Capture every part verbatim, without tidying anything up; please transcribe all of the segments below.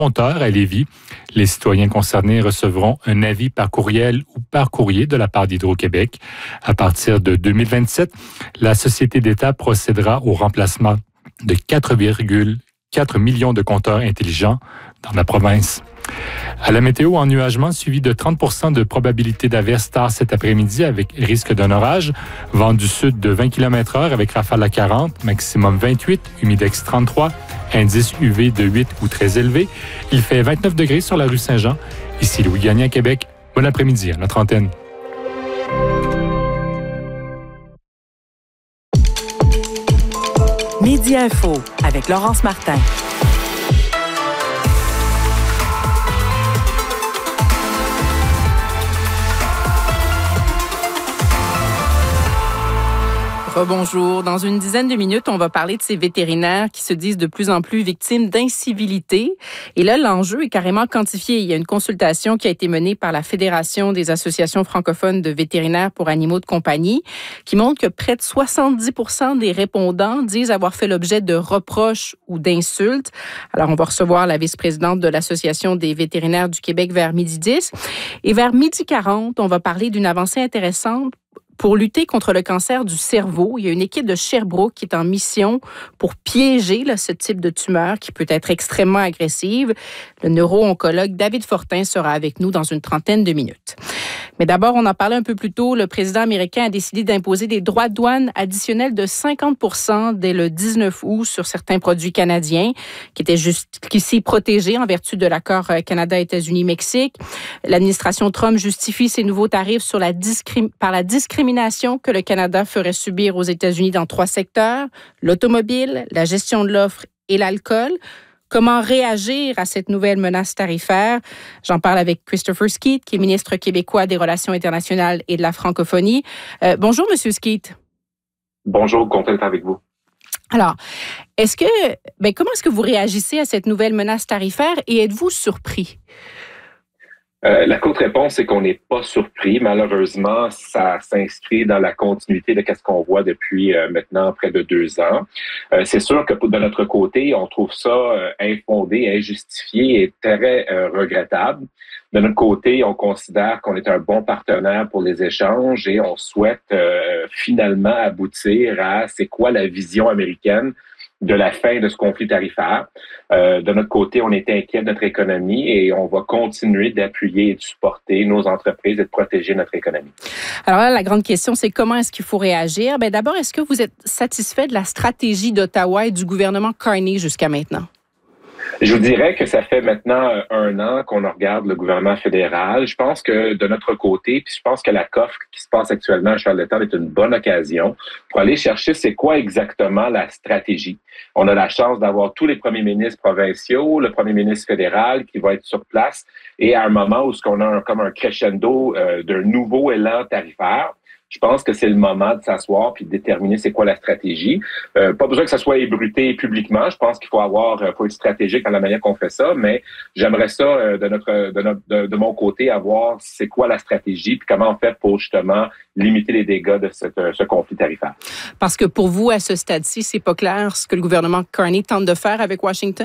compteur à Lévis. Les citoyens concernés recevront un avis par courriel ou par courrier de la part d'Hydro-Québec. À partir de deux mille vingt-sept, la Société d'État procédera au remplacement de quatre virgule quatre millions de compteurs intelligents dans la province. À la météo, ennuagement suivi de trente pour cent de probabilité d'averse tard cet après-midi avec risque d'un orage. Vent du sud de vingt kilomètres heure avec rafale à quarante, maximum vingt-huit, humidex trente-trois, indice U V de huit ou très élevé. Il fait vingt-neuf degrés sur la rue Saint-Jean. Ici Louis Gagné à Québec. Bon après-midi à notre antenne. Midi Info avec Laurence Martin. Rebonjour. Dans une dizaine de minutes, on va parler de ces vétérinaires qui se disent de plus en plus victimes d'incivilité. Et là, l'enjeu est carrément quantifié. Il y a une consultation qui a été menée par la Fédération des associations francophones de vétérinaires pour animaux de compagnie qui montre que près de soixante-dix pour cent des répondants disent avoir fait l'objet de reproches ou d'insultes. Alors, on va recevoir la vice-présidente de l'Association des vétérinaires du Québec vers midi dix. Et vers midi quarante, on va parler d'une avancée intéressante pour lutter contre le cancer du cerveau. Il y a une équipe de Sherbrooke qui est en mission pour piéger là, ce type de tumeur qui peut être extrêmement agressive. Le neuro-oncologue David Fortin sera avec nous dans une trentaine de minutes. Mais d'abord, on en parlait un peu plus tôt, le président américain a décidé d'imposer des droits de douane additionnels de cinquante pour cent dès le dix-neuf août sur certains produits canadiens qui étaient jusqu'ici protégés en vertu de l'accord Canada-États-Unis-Mexique. L'administration Trump justifie ces nouveaux tarifs sur la discrim- par la discrimination que le Canada ferait subir aux États-Unis dans trois secteurs, l'automobile, la gestion de l'offre et l'alcool. Comment réagir à cette nouvelle menace tarifaire? J'en parle avec Christopher Skeet, qui est ministre québécois des Relations internationales et de la francophonie. Euh, bonjour, Monsieur Skeet. Bonjour, content d'être avec vous. Alors, est-ce que, ben, comment est-ce que vous réagissez à cette nouvelle menace tarifaire et êtes-vous surpris? Euh, la courte réponse, c'est qu'on n'est pas surpris. Malheureusement, ça s'inscrit dans la continuité de ce qu'on voit depuis euh, maintenant près de deux ans. Euh, c'est sûr que de notre côté, on trouve ça euh, infondé, injustifié et très euh, regrettable. De notre côté, on considère qu'on est un bon partenaire pour les échanges et on souhaite euh, finalement aboutir à c'est quoi la vision américaine de la fin de ce conflit tarifaire. Euh, de notre côté, on est inquiet de notre économie et on va continuer d'appuyer et de supporter nos entreprises et de protéger notre économie. Alors là, la grande question, c'est comment est-ce qu'il faut réagir? Bien, d'abord, est-ce que vous êtes satisfait de la stratégie d'Ottawa et du gouvernement Carney jusqu'à maintenant? Je vous dirais que ça fait maintenant un an qu'on regarde le gouvernement fédéral. Je pense que de notre côté, puis je pense que la C O F qui se passe actuellement à Charlottetown est une bonne occasion pour aller chercher c'est quoi exactement la stratégie. On a la chance d'avoir tous les premiers ministres provinciaux, le premier ministre fédéral qui va être sur place et à un moment où on a un, comme un crescendo euh, d'un nouveau élan tarifaire. Je pense que c'est le moment de s'asseoir puis de déterminer c'est quoi la stratégie. Euh, pas besoin que ça soit ébruité publiquement. Je pense qu'il faut avoir, faut être stratégique dans la manière qu'on fait ça, mais j'aimerais ça euh, de notre, de notre, de, de mon côté avoir c'est quoi la stratégie puis comment on fait pour justement limiter les dégâts de cette, ce conflit tarifaire. Parce que pour vous, à ce stade-ci, c'est pas clair ce que le gouvernement Carney tente de faire avec Washington?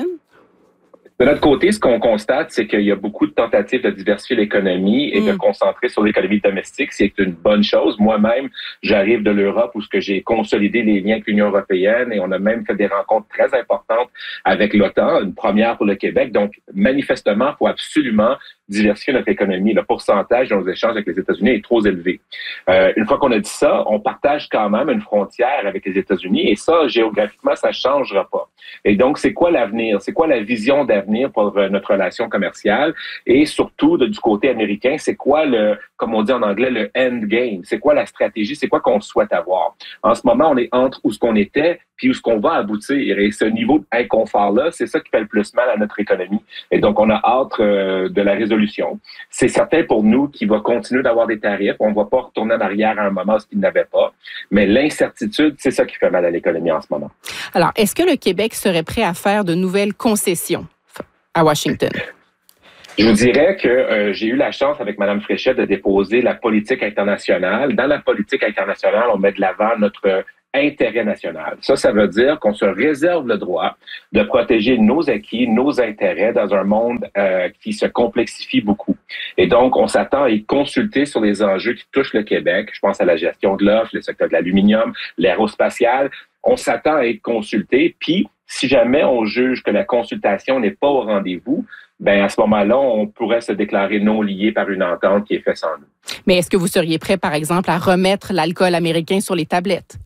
De notre côté, ce qu'on constate, c'est qu'il y a beaucoup de tentatives de diversifier l'économie et mmh. de concentrer sur l'économie domestique. C'est une bonne chose. Moi-même, j'arrive de l'Europe où ce que j'ai consolidé les liens avec l'Union européenne et on a même fait des rencontres très importantes avec l'OTAN, une première pour le Québec. Donc, manifestement, il faut absolument diversifier notre économie. Le pourcentage de nos échanges avec les États-Unis est trop élevé. Euh, une fois qu'on a dit ça, on partage quand même une frontière avec les États-Unis et ça, géographiquement, ça ne changera pas. Et donc, c'est quoi l'avenir? C'est quoi la vision d'avenir pour notre relation commerciale? Et surtout, de, du côté américain, c'est quoi le, comme on dit en anglais, le end game? C'est quoi la stratégie? C'est quoi qu'on souhaite avoir? En ce moment, on est entre où ce qu'on était puis où ce qu'on va aboutir. Et ce niveau d'inconfort-là, c'est ça qui fait le plus mal à notre économie. Et donc, on a hâte euh, de la résolution. C'est certain pour nous qu'il va continuer d'avoir des tarifs. On ne va pas retourner en arrière à un moment où ce qu'il n'avait pas. Mais l'incertitude, c'est ça qui fait mal à l'économie en ce moment. Alors, est-ce que le Québec serait prêt à faire de nouvelles concessions à Washington? Je vous dirais que euh, j'ai eu la chance avec Mme Fréchette de déposer la politique internationale. Dans la politique internationale, on met de l'avant notre intérêt national. Ça, ça veut dire qu'on se réserve le droit de protéger nos acquis, nos intérêts dans un monde euh, qui se complexifie beaucoup. Et donc, on s'attend à y consulter sur les enjeux qui touchent le Québec. Je pense à la gestion de l'offre, le secteur de l'aluminium, l'aérospatial. On s'attend à être consulté. Puis, si jamais on juge que la consultation n'est pas au rendez-vous, ben à ce moment-là, on pourrait se déclarer non lié par une entente qui est faite sans nous. Mais est-ce que vous seriez prêt, par exemple, à remettre l'alcool américain sur les tablettes?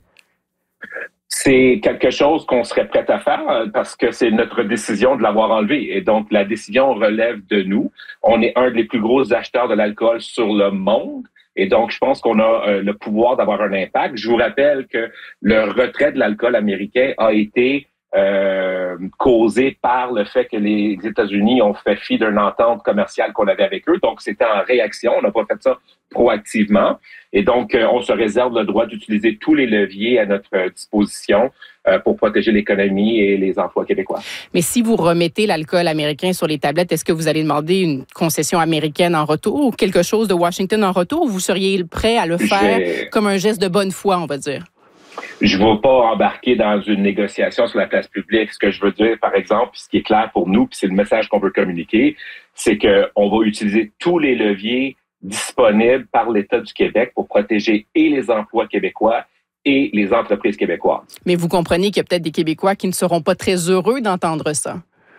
C'est quelque chose qu'on serait prêt à faire parce que c'est notre décision de l'avoir enlevé. Et donc, la décision relève de nous. On est un des plus gros acheteurs de l'alcool sur le monde. Et donc, je pense qu'on a euh, le pouvoir d'avoir un impact. Je vous rappelle que le retrait de l'alcool américain a été euh, causé par le fait que les États-Unis ont fait fi d'une entente commerciale qu'on avait avec eux. Donc, c'était en réaction. On n'a pas fait ça proactivement. Et donc, euh, on se réserve le droit d'utiliser tous les leviers à notre disposition euh, pour protéger l'économie et les emplois québécois. Mais si vous remettez l'alcool américain sur les tablettes, est-ce que vous allez demander une concession américaine en retour ou quelque chose de Washington en retour, ou vous seriez prêt à le faire J'ai... comme un geste de bonne foi, on va dire? Je ne veux pas embarquer dans une négociation sur la place publique. Ce que je veux dire, par exemple, ce qui est clair pour nous, puis c'est le message qu'on veut communiquer, c'est qu'on va utiliser tous les leviers disponibles par l'État du Québec pour protéger et les emplois québécois et les entreprises québécoises. Mais vous comprenez qu'il y a peut-être des Québécois qui ne seront pas très heureux d'entendre ça.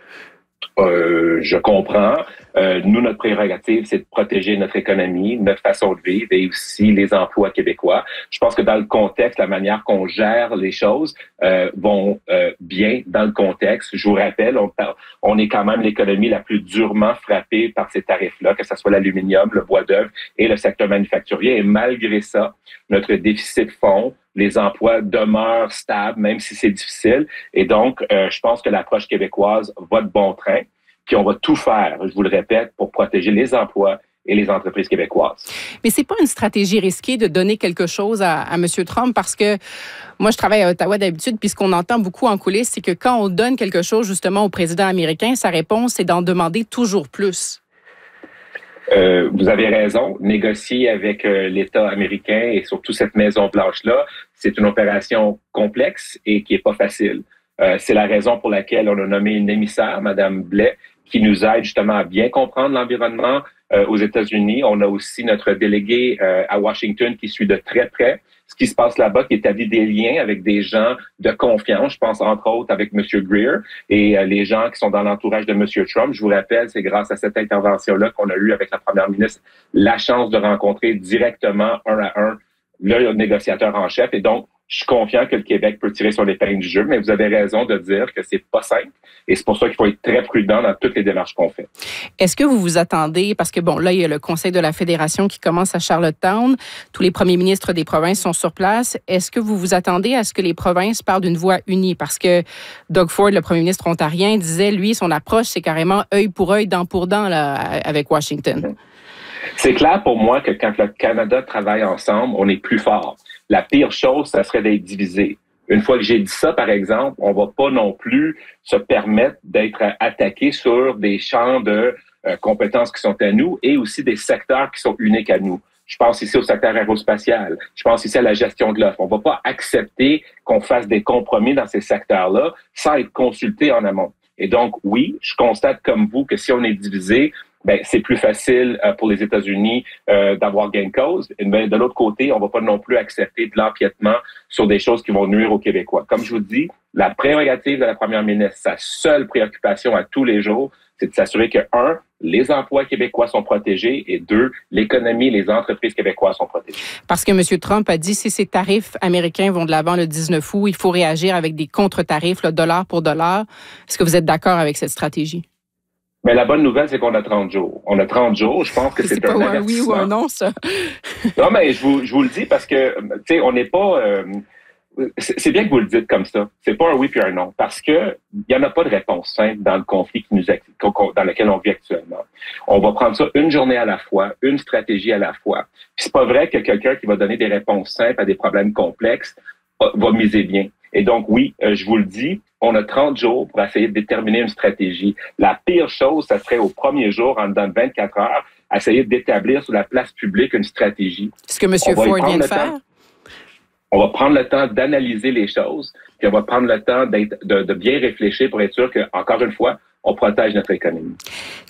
Euh, je comprends. Euh, nous, notre prérogative, c'est de protéger notre économie, notre façon de vivre et aussi les emplois québécois. Je pense que dans le contexte, la manière qu'on gère les choses euh, vont euh, bien dans le contexte. Je vous rappelle, on, on est quand même l'économie la plus durement frappée par ces tarifs-là, que ce soit l'aluminium, le bois d'œuvre et le secteur manufacturier. Et malgré ça, notre déficit fond, les emplois demeurent stables, même si c'est difficile. Et donc, euh, je pense que l'approche québécoise va de bon train. Puis on va tout faire, je vous le répète, pour protéger les emplois et les entreprises québécoises. Mais c'est pas une stratégie risquée de donner quelque chose à, à M. Trump, parce que moi, je travaille à Ottawa d'habitude, puis ce qu'on entend beaucoup en coulisses, c'est que quand on donne quelque chose justement au président américain, sa réponse, c'est d'en demander toujours plus. Euh, vous avez raison. Négocier avec euh, l'État américain et surtout cette Maison-Blanche-là, c'est une opération complexe et qui est pas facile. Euh, c'est la raison pour laquelle on a nommé une émissaire, Mme Blais, qui nous aide justement à bien comprendre l'environnement euh, aux États-Unis. On a aussi notre délégué euh, à Washington qui suit de très près ce qui se passe là-bas, qui établit des liens avec des gens de confiance. Je pense entre autres avec M. Greer et euh, les gens qui sont dans l'entourage de M. Trump. Je vous rappelle, c'est grâce à cette intervention-là qu'on a eu avec la première ministre la chance de rencontrer directement un à un le négociateur en chef. Et donc, je suis confiant que le Québec peut tirer son épingle du jeu, mais vous avez raison de dire que c'est pas simple. Et c'est pour ça qu'il faut être très prudent dans toutes les démarches qu'on fait. Est-ce que vous vous attendez, parce que bon, là, il y a le Conseil de la Fédération qui commence à Charlottetown. Tous les premiers ministres des provinces sont sur place. Est-ce que vous vous attendez à ce que les provinces parlent d'une voix unie? Parce que Doug Ford, le premier ministre ontarien, disait, lui, son approche, c'est carrément œil pour œil, dent pour dent là, avec Washington. C'est clair pour moi que quand le Canada travaille ensemble, on est plus fort. La pire chose, ça serait d'être divisé. Une fois que j'ai dit ça, par exemple, on va pas non plus se permettre d'être attaqué sur des champs de euh, compétences qui sont à nous et aussi des secteurs qui sont uniques à nous. Je pense ici au secteur aérospatial. Je pense ici à la gestion de l'offre. On va pas accepter qu'on fasse des compromis dans ces secteurs-là sans être consulté en amont. Et donc, oui, je constate comme vous que si on est divisé, ben c'est plus facile euh, pour les États-Unis euh, d'avoir gain de cause. Mais de l'autre côté, on va pas non plus accepter de l'empiètement sur des choses qui vont nuire aux Québécois. Comme je vous dis, la prérogative de la première ministre, sa seule préoccupation à tous les jours, c'est de s'assurer que, un, les emplois québécois sont protégés et deux, l'économie, les entreprises québécoises sont protégées. Parce que M. Trump a dit, si ces tarifs américains vont de l'avant le dix-neuf août, il faut réagir avec des contre-tarifs, le dollar pour dollar. Est-ce que vous êtes d'accord avec cette stratégie? Mais la bonne nouvelle, c'est qu'on a trente jours. On a trente jours. Je pense que c'est, c'est un pas avertissement. un oui ou un non, ça. Non, mais je vous, je vous le dis parce que, tu sais, on n'est pas... Euh, c'est, c'est bien que vous le dites comme ça. C'est pas un oui puis un non. Parce que il y en a pas de réponse simple dans le conflit qui nous, dans lequel on vit actuellement. On va prendre ça une journée à la fois, une stratégie à la fois. Puis c'est pas vrai que quelqu'un qui va donner des réponses simples à des problèmes complexes va miser bien. Et donc, oui, euh, je vous le dis, on a trente jours pour essayer de déterminer une stratégie. La pire chose, ça serait au premier jour, en dedans de vingt-quatre heures, essayer d'établir sur la place publique une stratégie. C'est ce que M. Ford vient de faire? On va prendre le temps d'analyser les choses, puis on va prendre le temps d'être, de, de bien réfléchir pour être sûr que, encore une fois, on protège notre économie.